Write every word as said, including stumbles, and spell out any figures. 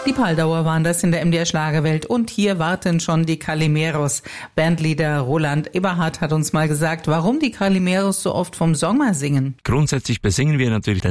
Die Paldauer waren das in der M D R Schlagerwelt und hier warten schon die Calimeros. Bandleader Roland Eberhardt hat uns mal gesagt, warum die Calimeros so oft vom Sommer singen. Grundsätzlich besingen wir natürlich den